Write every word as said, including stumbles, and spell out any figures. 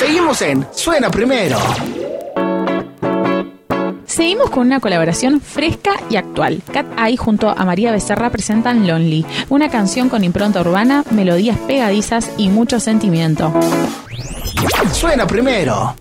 Seguimos en Suena Primero. Seguimos con una colaboración fresca y actual. Cat Eye junto a María Becerra presentan Lonely, una canción con impronta urbana, melodías pegadizas y mucho sentimiento. Suena Primero.